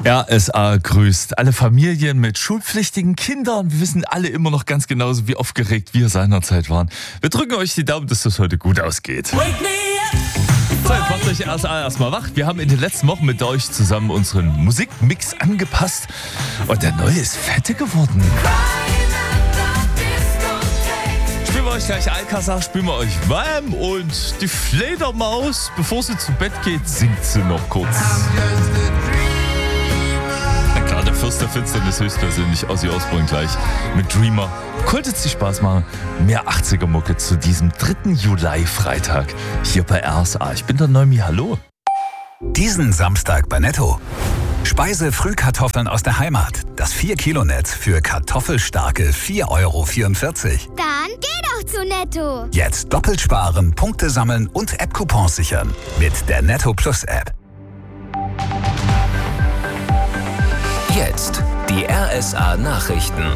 RSA grüßt alle Familien mit schulpflichtigen Kindern. Wir wissen alle immer noch ganz genauso, wie aufgeregt wir seinerzeit waren. Wir drücken euch die Daumen, dass das heute gut ausgeht. So, jetzt macht euch RSA erstmal wach. Wir haben in den letzten Wochen mit euch zusammen unseren Musikmix angepasst. Und der neue ist fette geworden. Spielen wir euch gleich Alcazar, spielen wir euch Wham! Und die Fledermaus, bevor sie zu Bett geht, singt sie noch kurz. Der Fürst der Finsternis höchstpersönlich, Ozzy Osbourne gleich mit Dreamer. Konnte es dir Spaß machen? Mehr 80er-Mucke zu diesem 3. Juli-Freitag hier bei RSA. Ich bin der Neumi, hallo. Diesen Samstag bei Netto. Speise-Frühkartoffeln aus der Heimat. Das 4-Kilo-Netz für kartoffelstarke 4,44 €. Dann geh doch zu Netto. Jetzt doppelt sparen, Punkte sammeln und App-Coupons sichern. Mit der Netto Plus App. Jetzt die RSA Nachrichten.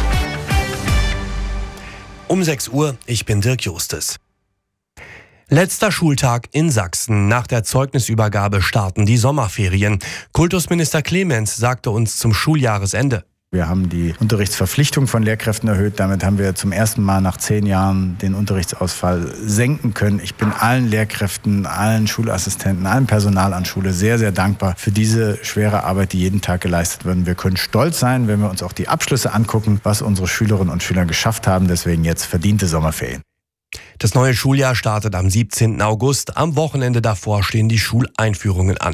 Um 6 Uhr, ich bin Dirk Justes. Letzter Schultag in Sachsen. Nach der Zeugnisübergabe starten die Sommerferien. Kultusminister Clemens sagte uns zum Schuljahresende: Wir haben die Unterrichtsverpflichtung von Lehrkräften erhöht. Damit haben wir zum ersten Mal nach 10 Jahren den Unterrichtsausfall senken können. Ich bin allen Lehrkräften, allen Schulassistenten, allem Personal an Schule sehr, sehr dankbar für diese schwere Arbeit, die jeden Tag geleistet wird. Wir können stolz sein, wenn wir uns auch die Abschlüsse angucken, was unsere Schülerinnen und Schüler geschafft haben. Deswegen jetzt verdiente Sommerferien. Das neue Schuljahr startet am 17. August. Am Wochenende davor stehen die Schuleinführungen an.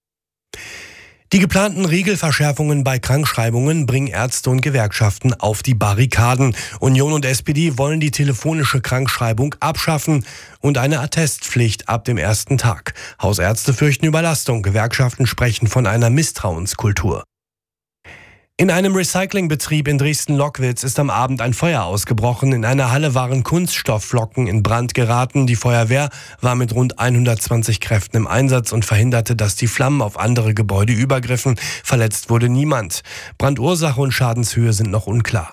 Die geplanten Regelverschärfungen bei Krankschreibungen bringen Ärzte und Gewerkschaften auf die Barrikaden. Union und SPD wollen die telefonische Krankschreibung abschaffen und eine Attestpflicht ab dem ersten Tag. Hausärzte fürchten Überlastung, Gewerkschaften sprechen von einer Misstrauenskultur. In einem Recyclingbetrieb in Dresden-Lockwitz ist am Abend ein Feuer ausgebrochen. In einer Halle waren Kunststoffflocken in Brand geraten. Die Feuerwehr war mit rund 120 Kräften im Einsatz und verhinderte, dass die Flammen auf andere Gebäude übergriffen. Verletzt wurde niemand. Brandursache und Schadenshöhe sind noch unklar.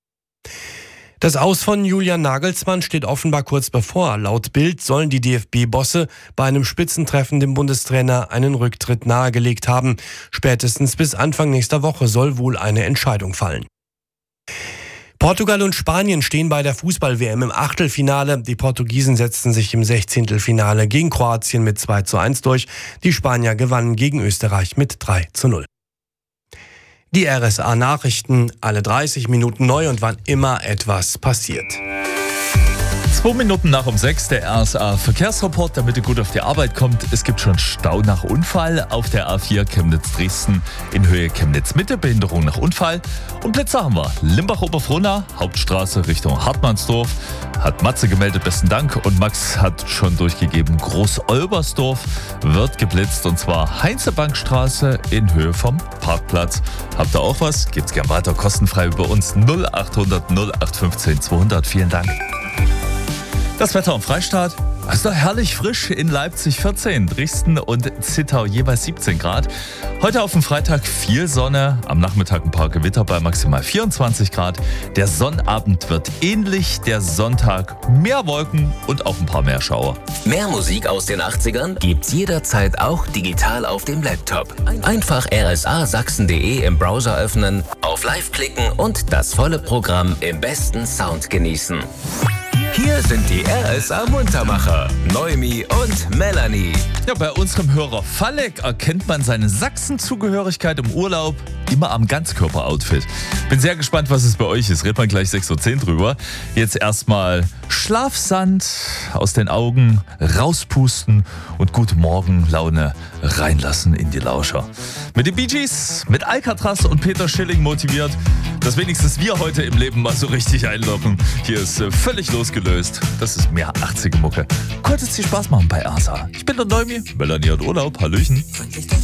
Das Aus von Julian Nagelsmann steht offenbar kurz bevor. Laut Bild sollen die DFB-Bosse bei einem Spitzentreffen dem Bundestrainer einen Rücktritt nahegelegt haben. Spätestens bis Anfang nächster Woche soll wohl eine Entscheidung fallen. Portugal und Spanien stehen bei der Fußball-WM im Achtelfinale. Die Portugiesen setzten sich im 16. gegen Kroatien mit 2:1 durch. Die Spanier gewannen gegen Österreich mit 3:0. Die RSA-Nachrichten, alle 30 Minuten neu und wann immer etwas passiert. 2 Minuten nach um 6, der RSA-Verkehrsreport, damit ihr gut auf die Arbeit kommt. Es gibt schon Stau nach Unfall auf der A4 Chemnitz-Dresden in Höhe Chemnitz-Mitte, Behinderung nach Unfall. Und Blitzer haben wir. Limbach-Oberfrohna, Hauptstraße Richtung Hartmannsdorf. Hat Matze gemeldet, besten Dank. Und Max hat schon durchgegeben, Groß-Olbersdorf wird geblitzt. Und zwar Heinzebankstraße in Höhe vom Parkplatz. Habt ihr auch was? Gebt's gern weiter, kostenfrei über uns 0800 0815 200. Vielen Dank. Das Wetter am Freistaat, ist doch herrlich frisch. In Leipzig 14, Dresden und Zittau jeweils 17 Grad. Heute auf dem Freitag viel Sonne, am Nachmittag ein paar Gewitter bei maximal 24 Grad. Der Sonnabend wird ähnlich, der Sonntag mehr Wolken und auch ein paar mehr Schauer. Mehr Musik aus den 80ern gibt's jederzeit auch digital auf dem Laptop. Einfach rsasachsen.de im Browser öffnen, auf Live klicken und das volle Programm im besten Sound genießen. Hier sind die RSA-Muntermacher, Neumi und Melanie. Ja, bei unserem Hörer Falek erkennt man seine Sachsen-Zugehörigkeit im Urlaub immer am Ganzkörper-Outfit. Bin sehr gespannt, was es bei euch ist. Redet man gleich 6:10 Uhr drüber. Jetzt erstmal Schlafsand aus den Augen, rauspusten und gute Morgenlaune reinlassen in die Lauscher. Mit den Bee Gees, mit Alcatraz und Peter Schilling motiviert, dass wenigstens wir heute im Leben mal so richtig einlocken. Hier ist völlig losgelöst. Das ist mehr 80er-Mucke. Konnte es dir Spaß machen bei RSA. Ich bin der Neumi, Melanie hat Urlaub, Hallöchen.